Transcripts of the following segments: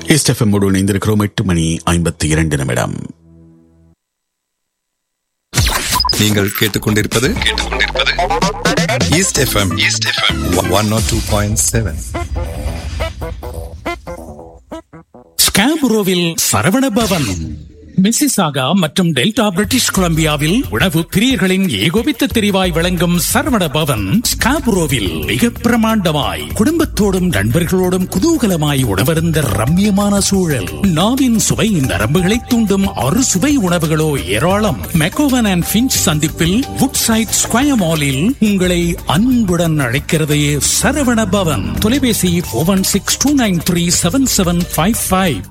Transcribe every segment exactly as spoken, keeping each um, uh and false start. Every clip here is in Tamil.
ஈஸ்ட் எஃப்எம் ஓடு இணைந்திருக்கிறோம். எட்டு மணி ஐம்பத்தி இரண்டு நிமிடம். நீங்கள் கேட்டுக்கொண்டிருப்பது கேட்டுக்கொண்டிருப்பது east FM east FM one not two point seven. ஸ்காபுரோவில் Saravana Pawan, Mississauga மற்றும் டெல்டா பிரிட்டிஷ் கொலம்பியாவில் உணவு பிரியர்களின் ஏகோபித்த தெரிவாய் விளங்கும் சரவண பவன் ஸ்காபுரோவில் மிக பிரமாண்டமாய் குடும்பத்தோடும் நண்பர்களோடும் குதூகலமாய் உணவருந்த ரம்மியமான சூழல். நாவின் சுவை நரம்புகளை தூண்டும் அறு சுவை உணவுகளோ ஏராளம். மெக்கோவன் அண்ட் பிஞ்ச் சந்திப்பில் வுட் சைட் ஸ்கொயர் மாலில் உங்களை அன்புடன் அழைக்கிறது சரவண பவன். தொலைபேசி one six two nine three seven seven five five.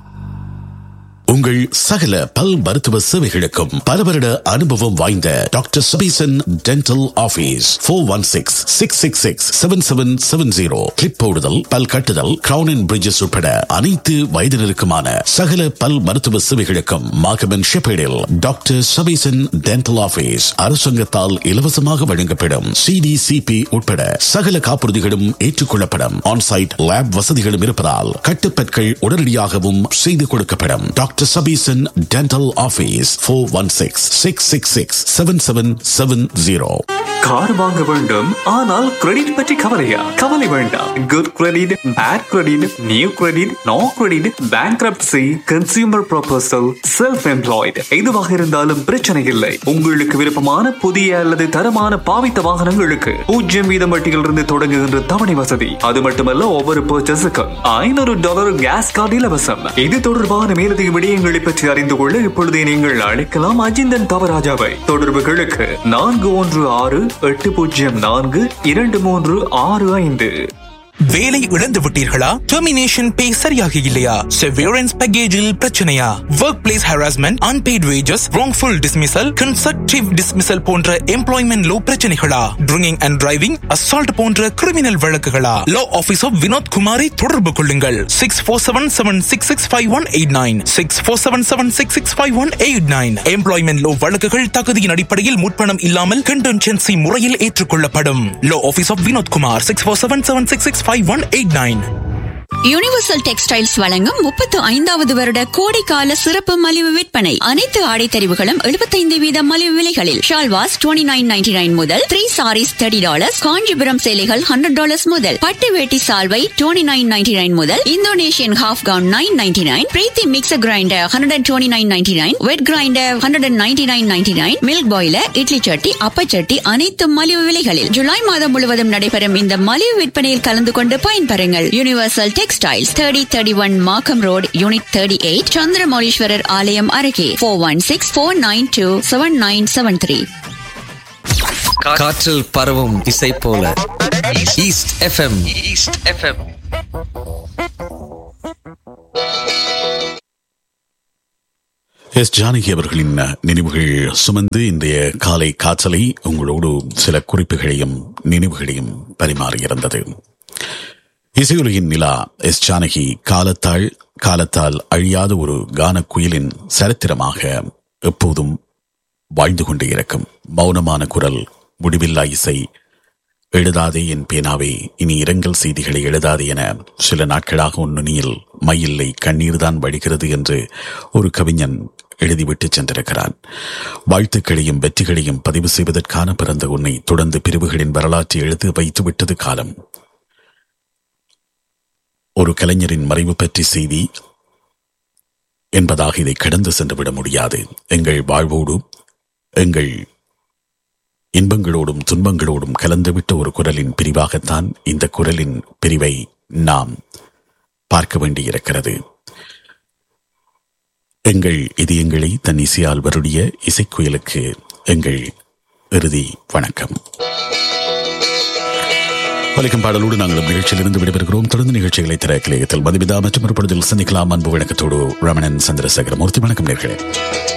உங்கள் சகல பல் மருத்துவ சேவைகளுக்கும் பல வருட அனுபவம் வாய்ந்த doctor Sabesan dental office four one six six six six seven seven seven zero. Clip போடுதல், பல் கட்டுதல், கிரவுன் அண்ட் பிரிட்ஜஸ் உட்பட அனைத்து வயதினருக்குமான சகல பல் மருத்துவ சேவைகளுக்கும் மாகமன் ஷெப்பேடில் டாக்டர் சபீசன் டென்டல் ஆபீஸ் அரசாங்கத்தால் இலவசமாக வழங்கப்படும் சிடிசிபி உட்பட சகல காப்புறுதிகளும் ஏற்றுக்கொள்ளப்படும். ஆன்சைட் லேப் வசதிகளும் இருப்பதால் கட்டுப்பற்கள் உடனடியாகவும் செய்து கொடுக்கப்படும். Doctor Sabison Dental Office four one six six six six seven seven seven zero. Car வாங்க வேண்டும், ஆனால் கிரெடிட் பற்றி கவலையா? கவலை வேண்டாம். Good credit, bad credit, new credit, no credit, bankruptcy, consumer proposal, self employed, எதுவாக இருந்தாலும் பிரச்சனை இல்லை. உங்களுக்கு விருப்பமான புதிய அல்லது தரமான பாவித்த வாகனங்களுக்கு பூஜ்ஜியம் வீதம் வட்டியிலிருந்து தொடங்குகின்ற தவணை வசதி. அது மட்டுமல்ல, ஒவ்வொரு பர்ச்சேஸுக்கும் ஐநூறு டாலர் கேஸ் கார்டு இலவசம். இது தொடர்பான மேலதிக விடயங்களை பற்றி அறிந்து கொள்ள இப்பொழுதே நீங்கள் அழைக்கலாம் அஜிந்தன் தவராஜாவை. தொடர்புகளுக்கு நான்கு ஒன்று ஆறு எட்டு பூஜ்ஜியம் நான்கு இரண்டு மூன்று ஆறு ஐந்து. வேலை இழந்து விட்டீர்களா? டெர்மினேஷன் பே சரியாக இல்லையா? செவரன்ஸ் பேக்கேஜில் பிரச்சனையா? Work place harassment, unpaid wages, wrongful dismissal, constructive dismissal போன்ற employment low பிரச்சனைகளா? Drinking and driving, assault போன்ற criminal வழக்குகளா? Law office of Vinod குமாரை தொடர்பு கொள்ளுங்கள். Six four seven seven six six five one eight nine six four seven seven six six five one eight nine. Employment low வழக்குகள் தகுதியின் அடிப்படையில் முற்பணம் இல்லாமல் கண்டென்சென்சி முறையில் ஏற்றுக்கொள்ளப்படும். லா office of Vinod Kumar six four seven seven six six five one eight nine. Universal textiles வழங்கும் முப்பத்து ஐந்தாவது வருட கோடைக்கால சிறப்பு மலிவு விற்பனை. அனைத்து ஆடை தெரிவுகளும் எழுபத்தைந்து வீத மலிவு விலைகளில். Shalwars twenty nine ninety nine முதல், three saris thirty dollars, Kanchipuram சேலைகள் ஹண்ட்ரட் டாலர்ஸ் முதல், பட்டு வேட்டி சால்வை டுவெண்ட்டி நைன் நைன்டி நைன் முதல், Indonesian half gown nine ninety nine, பிரீத்தி mixer grinder hundred twenty nine ninety nine, wet grinder hundred ninety nine ninety nine, milk boiler, idli சட்டி, அப்பச்சட்டி அனைத்து மலிவு விலைகளில். ஜூலை மாதம் முழுவதும் நடைபெறும் இந்த மலிவு விற்பனையில் கலந்து கொண்டு பயன்பெறுங்கள். Universal textiles thirty thirty-one Markham Road, Unit thirty-eight, Chandramouleeswarar ஆலயம் அருகே. four one six four nine two seven nine seven three. காற்றில் பரவும் இசை போல east FM east FM. S Janaki அவர்களின் நினைவுகள் சுமந்து இன்றைய காலை காற்றலை உங்களோடு சில குறிப்புகளையும் நினைவுகளையும் பரிமாறியிருந்தது. இசையுலகின் நிலா எஸ் ஜானகி காலத்தால் காலத்தால் அழியாத ஒரு கான குயிலின் சரித்திரமாக எப்போதும் வாழ்ந்து கொண்டே இருக்கும். மௌனமான குரல், முடிவில்லா இசை, எழுதாதே என் பேனாவே இனி இரங்கல் செய்திகளை எழுதாதே என சில நாட்களாக உன் நுனியில் மையில்லை கண்ணீர்தான் வழிகிறது என்று ஒரு கவிஞன் எழுதிவிட்டு சென்றிருக்கிறான். வாழ்த்துக்களையும் வெற்றிகளையும் பதிவு செய்வதற்கான பிறந்த உன்னை தொடர்ந்து பிரிவுகளின் வரலாற்றை எழுதி வைத்து விட்டது காலம். ஒரு கலைஞரின் மறைவு பற்றி செய்தி என்பதாக இதை கடந்து சென்றுவிட முடியாது. எங்கள் வாழ்வோடு எங்கள் இன்பங்களோடும் துன்பங்களோடும் கலந்துவிட்ட ஒரு குரலின் பிரிவாகத்தான் இந்த குரலின் பிரிவை நாம் பார்க்க வேண்டியிருக்கிறது. எங்கள் இதயங்களை தன் இசையால் வருடைய இசைக்குயலுக்கு எங்கள் இறுதி வணக்கம். வலிக்கும் பாடலோடு நாங்கள் நிகழ்ச்சியிலிருந்து விடைபெறுகிறோம். தொடர்ந்து நிகழ்ச்சிகளை திரைக்கலையத்தில் மதிமிதா மற்றும் ஒரு பொழுதில் சந்திக்கலாம். அன்பு வணக்கத்தோடு ரமணன் சந்திரசேகரமூர்த்தி. வணக்கம் நேர்களே.